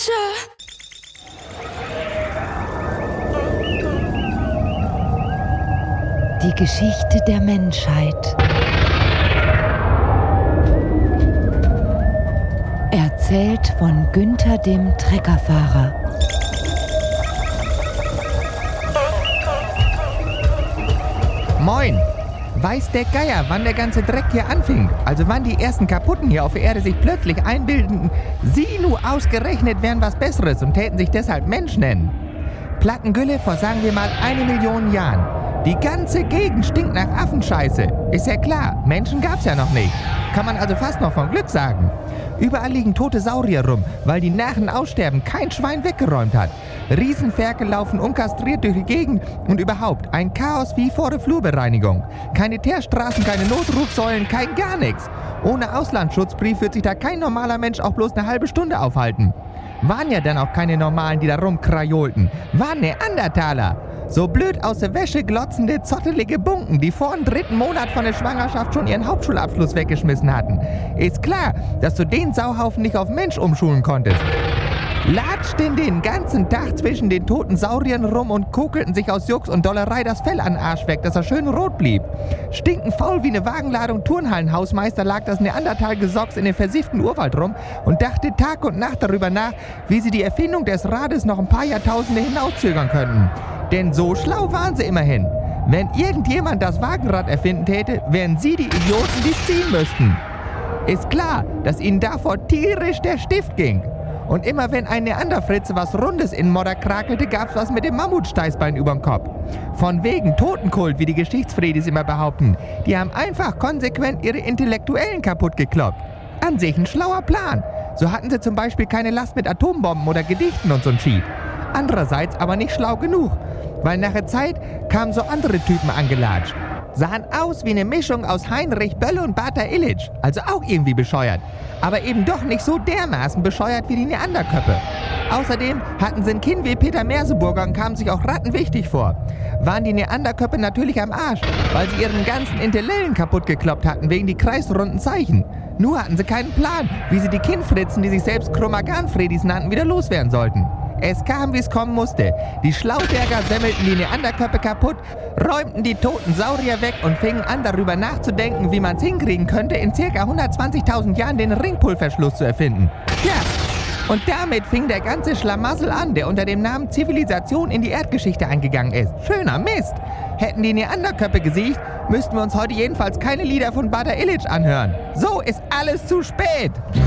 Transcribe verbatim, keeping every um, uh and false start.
Adventure. Die Geschichte der Menschheit. Erzählt von Günther dem Treckerfahrer. Moin! Weiß der Geier, wann der ganze Dreck hier anfing? Also wann die ersten Kaputten hier auf der Erde sich plötzlich einbildeten, sie nur ausgerechnet wären was Besseres und täten sich deshalb Mensch nennen? Plattengülle vor, sagen wir mal, eine Million Jahren. Die ganze Gegend stinkt nach Affenscheiße. Ist ja klar, Menschen gab's ja noch nicht. Kann man also fast noch von Glück sagen. Überall liegen tote Saurier rum, weil die nach dem Aussterben kein Schwein weggeräumt hat. Riesenferkel laufen unkastriert durch die Gegend und überhaupt ein Chaos wie vor der Flurbereinigung. Keine Teerstraßen, keine Notrufsäulen, kein gar nichts. Ohne Auslandsschutzbrief wird sich da kein normaler Mensch auch bloß eine halbe Stunde aufhalten. Waren ja dann auch keine Normalen, die da rumkrajolten. Waren Neandertaler. So blöd aus der Wäsche glotzende, zottelige Bunken, die vor dem dritten Monat von der Schwangerschaft schon ihren Hauptschulabschluss weggeschmissen hatten. Ist klar, dass du den Sauhaufen nicht auf Mensch umschulen konntest. Latschten den ganzen Tag zwischen den toten Sauriern rum und kokelten sich aus Jux und Dollerei das Fell an den Arsch weg, dass er schön rot blieb. Stinkenfaul wie eine Wagenladung Turnhallenhausmeister lag das Neandertal-Gesocks in dem versifften Urwald rum und dachte Tag und Nacht darüber nach, wie sie die Erfindung des Rades noch ein paar Jahrtausende hinauszögern könnten. Denn so schlau waren sie immerhin. Wenn irgendjemand das Wagenrad erfinden täte, wären sie die Idioten, die es ziehen müssten. Ist klar, dass ihnen davor tierisch der Stift ging. Und immer wenn ein Neanderfritze was Rundes in Modder krakelte, gab's was mit dem Mammutsteißbein überm Kopf. Von wegen Totenkult, wie die Geschichtsfredis immer behaupten. Die haben einfach konsequent ihre Intellektuellen kaputt gekloppt. An sich ein schlauer Plan. So hatten sie zum Beispiel keine Last mit Atombomben oder Gedichten und so'n Schied. Andererseits aber nicht schlau genug, weil nach der Zeit kamen so andere Typen angelatscht. Sahen aus wie eine Mischung aus Heinrich Böll und Bata Illich, also auch irgendwie bescheuert. Aber eben doch nicht so dermaßen bescheuert wie die Neanderköppe. Außerdem hatten sie ein Kinn wie Peter Merseburger und kamen sich auch rattenwichtig vor. Waren die Neanderköppe natürlich am Arsch, weil sie ihren ganzen Intellellen kaputt gekloppt hatten wegen die kreisrunden Zeichen. Nur hatten sie keinen Plan, wie sie die Kinnfritzen, die sich selbst Chromagan-Fredis nannten, wieder loswerden sollten. Es kam, wie es kommen musste. Die Schlauberger semmelten die Neanderköppe kaputt, räumten die toten Saurier weg und fingen an, darüber nachzudenken, wie man es hinkriegen könnte, in ca. hundertzwanzigtausend Jahren den Ringpulverschluss zu erfinden. Ja, und damit fing der ganze Schlamassel an, der unter dem Namen Zivilisation in die Erdgeschichte eingegangen ist. Schöner Mist! Hätten die Neanderköppe gesiegt, müssten wir uns heute jedenfalls keine Lieder von Bata Illich anhören. So ist alles zu spät!